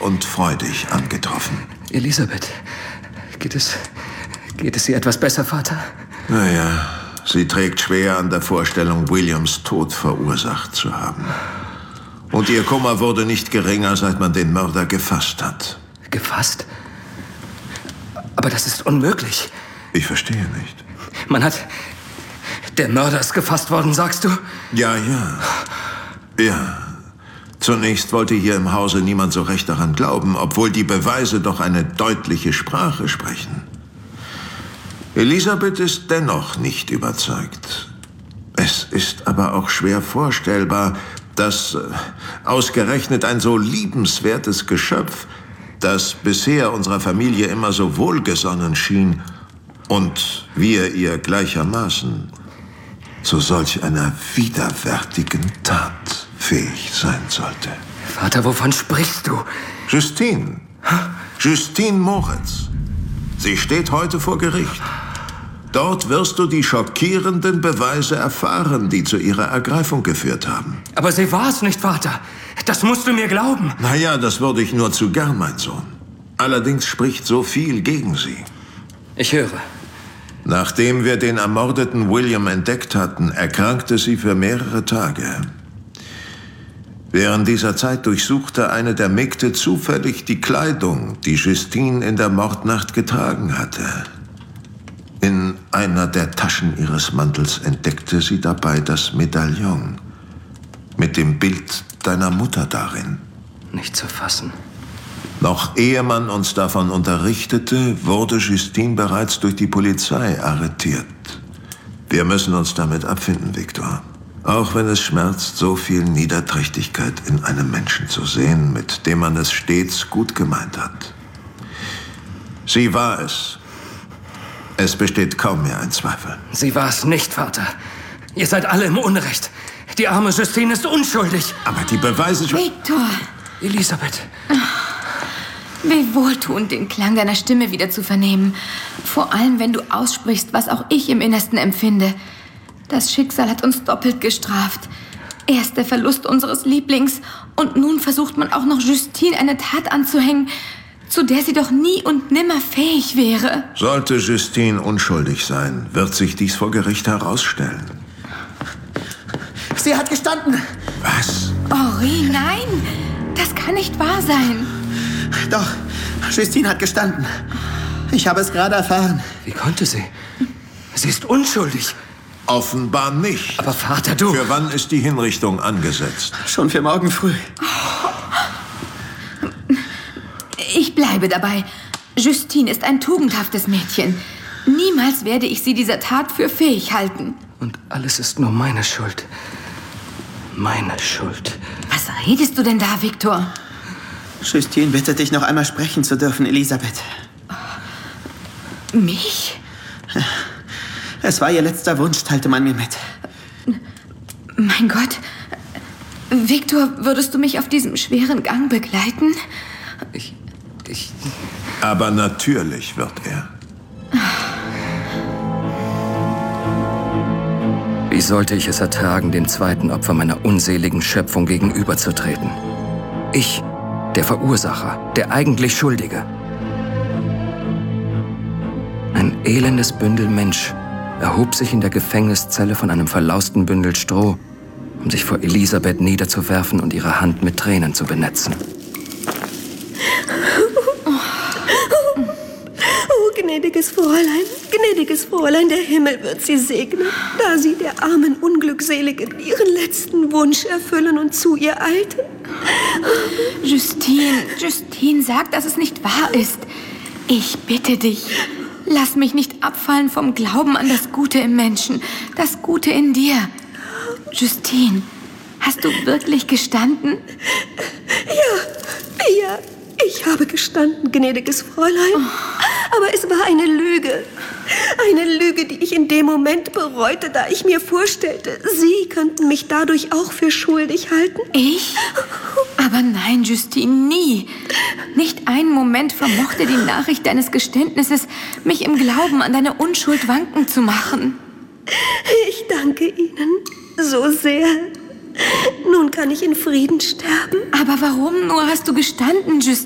und freudig angetroffen. Elisabeth, geht es ihr etwas besser, Vater? Naja, sie trägt schwer an der Vorstellung, Williams Tod verursacht zu haben. Und ihr Kummer wurde nicht geringer, seit man den Mörder gefasst hat. Gefasst? Aber das ist unmöglich. Ich verstehe nicht. Der Mörder ist gefasst worden, sagst du? Ja. Zunächst wollte hier im Hause niemand so recht daran glauben, obwohl die Beweise doch eine deutliche Sprache sprechen. Elisabeth ist dennoch nicht überzeugt. Es ist aber auch schwer vorstellbar, dass ausgerechnet ein so liebenswertes Geschöpf, das bisher unserer Familie immer so wohlgesonnen schien, und wir ihr gleichermaßen, zu solch einer widerwärtigen Tat fähig sein sollte. Vater, wovon sprichst du? Justine. Justine Moritz. Sie steht heute vor Gericht. Dort wirst du die schockierenden Beweise erfahren, die zu ihrer Ergreifung geführt haben. Aber sie war es nicht, Vater. Das musst du mir glauben. Naja, das würde ich nur zu gern, mein Sohn. Allerdings spricht so viel gegen sie. Ich höre. Nachdem wir den ermordeten William entdeckt hatten, erkrankte sie für mehrere Tage. Während dieser Zeit durchsuchte eine der Mägde zufällig die Kleidung, die Justine in der Mordnacht getragen hatte. In einer der Taschen ihres Mantels entdeckte sie dabei das Medaillon mit dem Bild deiner Mutter darin. Nicht zu fassen. Noch ehe man uns davon unterrichtete, wurde Justine bereits durch die Polizei arretiert. Wir müssen uns damit abfinden, Victor. Auch wenn es schmerzt, so viel Niederträchtigkeit in einem Menschen zu sehen, mit dem man es stets gut gemeint hat. Sie war es. Es besteht kaum mehr ein Zweifel. Sie war es nicht, Vater. Ihr seid alle im Unrecht. Die arme Justine ist unschuldig. Aber die Beweise... Victor! Elisabeth. Wie wohltuend, den Klang deiner Stimme wieder zu vernehmen. Vor allem, wenn du aussprichst, was auch ich im Innersten empfinde. Das Schicksal hat uns doppelt gestraft. Erst der Verlust unseres Lieblings und nun versucht man auch noch Justine eine Tat anzuhängen, zu der sie doch nie und nimmer fähig wäre. Sollte Justine unschuldig sein, wird sich dies vor Gericht herausstellen. Sie hat gestanden. Was? Henri, nein! Das kann nicht wahr sein. Doch, Justine hat gestanden. Ich habe es gerade erfahren. Wie konnte sie? Sie ist unschuldig. Offenbar nicht. Aber Vater, du... Für wann ist die Hinrichtung angesetzt? Schon für morgen früh. Ich bleibe dabei. Justine ist ein tugendhaftes Mädchen. Niemals werde ich sie dieser Tat für fähig halten. Und alles ist nur meine Schuld. Meine Schuld. Was redest du denn da, Victor? Justine bittet dich, noch einmal sprechen zu dürfen, Elisabeth. Mich? Es war ihr letzter Wunsch, teilte man mir mit. Mein Gott. Victor, würdest du mich auf diesem schweren Gang begleiten? Aber natürlich wird er. Wie sollte ich es ertragen, dem zweiten Opfer meiner unseligen Schöpfung gegenüberzutreten? Ich, der Verursacher, der eigentlich Schuldige. Ein elendes Bündel Mensch erhob sich in der Gefängniszelle von einem verlausten Bündel Stroh, um sich vor Elisabeth niederzuwerfen und ihre Hand mit Tränen zu benetzen. Gnädiges Fräulein, der Himmel wird sie segnen, da sie der armen Unglückseligen ihren letzten Wunsch erfüllen und zu ihr eilten. Justine, sag, dass es nicht wahr ist. Ich bitte dich, lass mich nicht abfallen vom Glauben an das Gute im Menschen, das Gute in dir. Justine, hast du wirklich gestanden? Ja, ich habe gestanden, gnädiges Fräulein. Aber es war eine Lüge. Eine Lüge, die ich in dem Moment bereute, da ich mir vorstellte, Sie könnten mich dadurch auch für schuldig halten. Ich? Aber nein, Justine, nie. Nicht einen Moment vermochte die Nachricht deines Geständnisses, mich im Glauben an deine Unschuld wanken zu machen. Ich danke Ihnen so sehr. Nun kann ich in Frieden sterben. Aber warum nur hast du gestanden, Justine?